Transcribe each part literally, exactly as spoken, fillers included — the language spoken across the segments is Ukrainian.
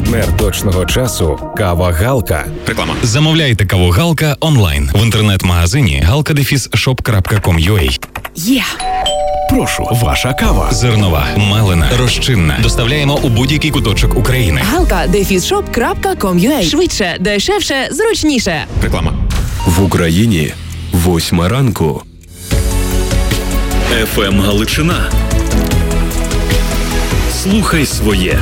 Партнер точного часу – кава Галка. Реклама. Замовляйте каву Галка онлайн в інтернет-магазині галка дефіс шоп крапка ком крапка ю а. Є! Прошу, ваша кава. Зернова, мелена, розчинна. Доставляємо у будь-який куточок України. галка дефіс шоп крапка ком крапка ю а. Швидше, дешевше, зручніше. Реклама. В Україні восьма ранку. еф ем Галичина. Слухай своє.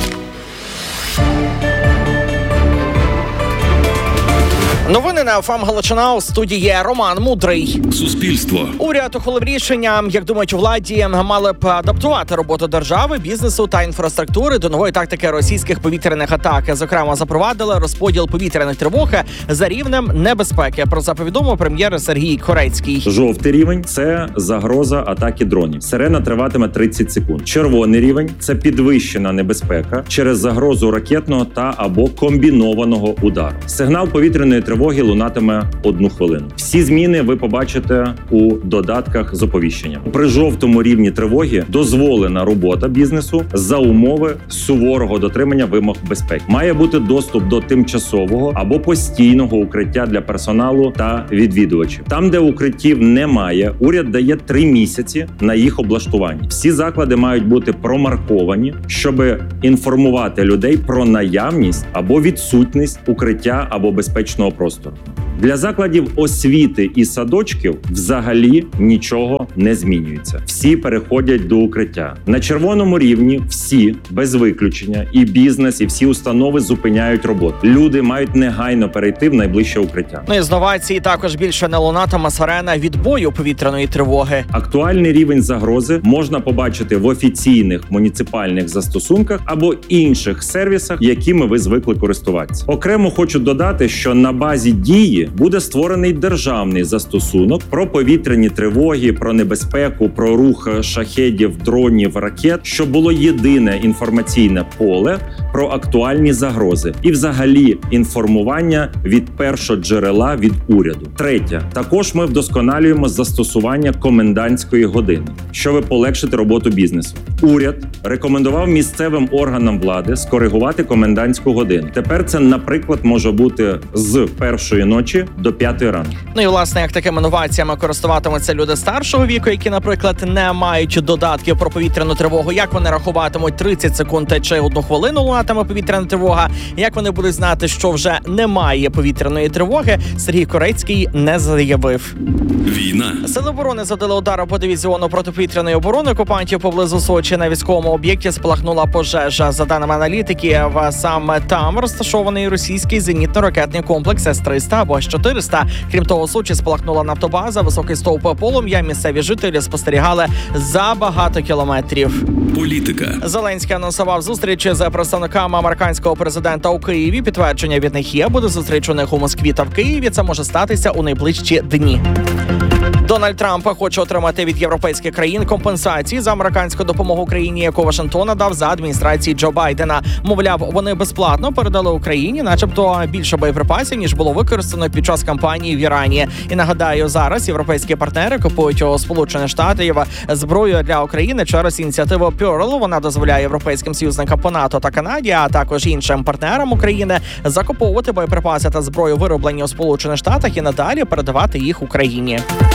Новини на еф ем Галичина. У студії Роман Мудрий. Суспільство. Уряд ухвалив рішення, як думають у владі, мали б адаптувати роботу держави, бізнесу та інфраструктури до нової тактики російських повітряних атак. Зокрема, запровадили розподіл повітряних тривог за рівнем небезпеки. Про це повідомив прем'єр Сергій Корецький. Жовтий рівень – це загроза атаки дронів. Сирена триватиме тридцять секунд. Червоний рівень – це підвищена небезпека через загрозу ракетного та або комбінованого удару. Сигнал повітряної тривоги лунатиме одну хвилину. Всі зміни ви побачите у додатках з оповіщенням. При жовтому рівні тривоги дозволена робота бізнесу за умови суворого дотримання вимог безпеки. Має бути доступ до тимчасового або постійного укриття для персоналу та відвідувачів. Там, де укриттів немає, уряд дає три місяці на їх облаштування. Всі заклади мають бути промарковані, щоб інформувати людей про наявність або відсутність укриття або безпечного простору. Для закладів освіти і садочків взагалі нічого не змінюється. Всі переходять до укриття. На червоному рівні всі, без виключення, і бізнес, і всі установи зупиняють роботу. Люди мають негайно перейти в найближче укриття. Ну і з новацій також більше не лунатиме сирена відбою повітряної тривоги. Актуальний рівень загрози можна побачити в офіційних муніципальних застосунках або інших сервісах, якими ви звикли користуватися. Окремо хочу додати, що на базі Дії буде створений державний застосунок про повітряні тривоги, про небезпеку, про рух шахедів, дронів, ракет, щоб було єдине інформаційне поле про актуальні загрози і взагалі інформування від першого джерела від уряду. Третє. Також ми вдосконалюємо застосування комендантської години, щоб полегшити роботу бізнесу. Уряд рекомендував місцевим органам влади скоригувати комендантську годину. Тепер це, наприклад, може бути з першої ночі до п'ятої ранку. Ну і, власне, як такими новаціями користуватимуться люди старшого віку, які, наприклад, не мають додатків про повітряну тривогу, як вони рахуватимуть тридцять секунд чи одну хвилину лунатиме повітряна тривога, як вони будуть знати, що вже немає повітряної тривоги, Сергій Корецький не заявив. Війна. Сили оборони завдали удару по дивізіону протиповітряної оборони окупантів поблизу Сочі. На військовому об'єкті спалахнула пожежа. За даними аналітиків, саме там розташований російський зенітно-ракетний комплекс С триста або С чотириста. Крім того, у Сочі спалахнула нафтобаза, високий стовп полум'я. Місцеві жителі спостерігали за багато кілометрів. Політика. Зеленський анонсував зустріч з представниками американського президента у Києві. Підтвердження від них є. Буде зустріч у них у Москві та в Києві. Це може статися у найближчі дні. Дональд Трамп хоче отримати від європейських країн компенсації за американську допомогу Україні, яку Вашингтон надав за адміністрації Джо Байдена. Мовляв, вони безплатно передали Україні, начебто, більше боєприпасів, ніж було використано під час кампанії в Ірані. І нагадаю, зараз європейські партнери купують у Сполучених Штатів зброю для України через ініціативу Pearl. Вона дозволяє європейським союзникам по НАТО та Канаді, а також іншим партнерам України закуповувати боєприпаси та зброю, вироблені у Сполучених Штатах, і надалі передавати їх Україні.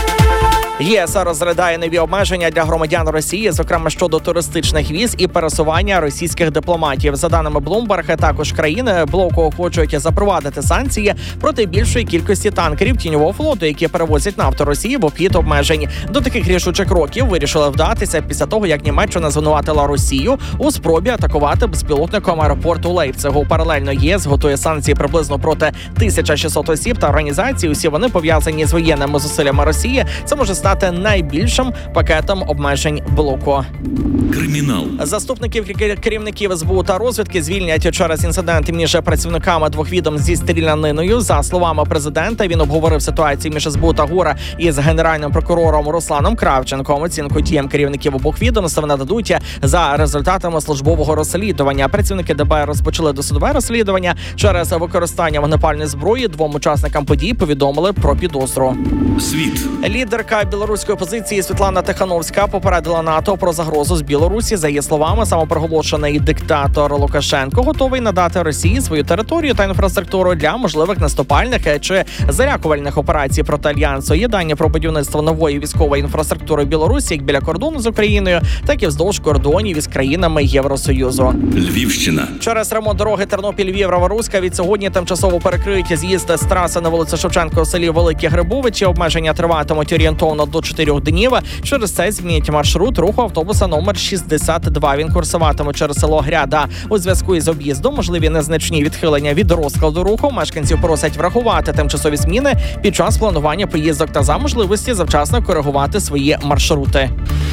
ЄС розглядає нові обмеження для громадян Росії, зокрема щодо туристичних віз і пересування російських дипломатів. За даними Bloomberg, також країни блоку хочуть запровадити санкції проти більшої кількості танкерів тіньового флоту, які перевозять нафту Росії в обхід обмежень. До таких рішучих кроків вирішили вдатися після того, як Німеччина звинуватила Росію у спробі атакувати безпілотником аеропорту Лейпцигу. Паралельно ЄС готує санкції приблизно проти тисяча шістсот осіб та організацій. Усі вони пов'язані з воєнними зусиллями Росії. Це може стати найбільшим пакетом обмежень блоку. Кримінал. Заступників керівників ес бе у та розвідки звільнять через інцидент між працівниками двох відомств зі стріляниною. За словами президента, він обговорив ситуацію між ес бе у та ГУР із генеральним прокурором Русланом Кравченком. Оцінку діям керівників обох відомств нададуть за результатами службового розслідування. Працівники де бе ер розпочали досудове розслідування. Через використання вогнепальної зброї двом учасникам подій повідомили про підозру. Світ. Лідерка білоруської опозиції Світлана Тихановська попередила НАТО про загрозу з Білорусі. За її словами, самопроголошений диктатор Лукашенко готовий надати Росії свою територію та інфраструктуру для можливих наступальних чи залякувальних операцій проти альянсу. Є дані про будівництво нової військової інфраструктури Білорусі як біля кордону з Україною, так і вздовж кордонів із країнами Євросоюзу. Львівщина. Через ремонт дороги Тернопіль-Львів-Раворуська від сьогодні тимчасово перекриють з'їзд з траси на вулицю Шевченка у селі Великі Грибовичі. Обмеження триватимуть орієнтовно до чотирьох днів. Через це змінять маршрут руху автобуса номер шістдесят два. Він курсуватиме через село Гряда. У зв'язку із об'їздом можливі незначні відхилення від розкладу руху. Мешканців просять врахувати тимчасові зміни під час планування поїздок та за можливості завчасно коригувати свої маршрути.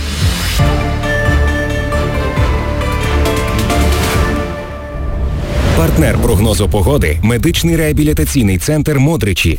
Партнер прогнозу погоди – медичний реабілітаційний центр «Модричі».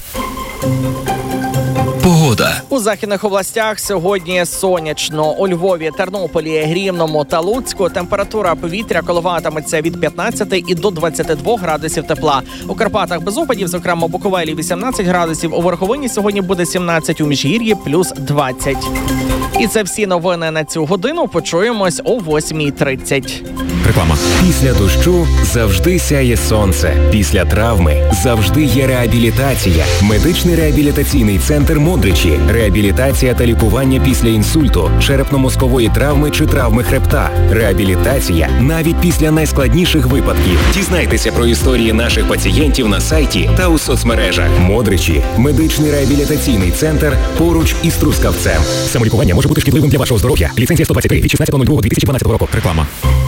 Погода. У західних областях сьогодні сонячно. У Львові, Тернополі, Рівному та Луцьку температура повітря коливатиметься від п'ятнадцяти і до двадцяти двох градусів тепла. У Карпатах без опадів, зокрема Буковелі вісімнадцять градусів, у Верховині сьогодні буде сімнадцять, у Міжгір'ї плюс двадцять. І це всі новини на цю годину. Почуємось о восьмій тридцять. Реклама. Після дощу завжди сяє сонце. Після травми завжди є реабілітація. Медичний реабілітаційний центр «Модричі». Реабілітація та лікування після інсульту, черепно-мозкової травми чи травми хребта. Реабілітація навіть після найскладніших випадків. Дізнайтеся про історії наших пацієнтів на сайті та у соцмережах. «Модричі» – медичний реабілітаційний центр поруч із Трускавцем. Самолікування може бути шкідливим для вашого здоров'я. Ліцензія сто двадцять три від шістнадцятого лютого дві тисячі дванадцятого року. Реклама.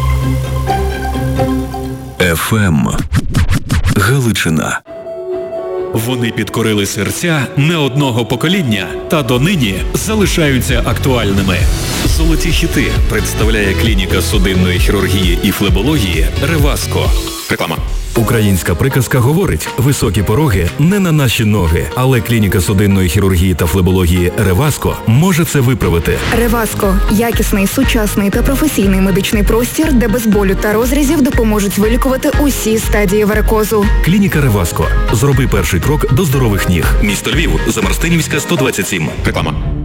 еф ем. Галичина. Вони підкорили серця не одного покоління та донині залишаються актуальними. Золоті хіти представляє клініка судинної хірургії і флебології «Реваско». Реклама. Українська приказка говорить: високі пороги не на наші ноги, але клініка судинної хірургії та флебології «Реваско» може це виправити. Реваско – якісний, сучасний та професійний медичний простір, де без болю та розрізів допоможуть вилікувати усі стадії варикозу. Клініка «Реваско». Зроби перший крок до здорових ніг. Місто Львів, Замарстинівська, сто двадцять сім. Реклама.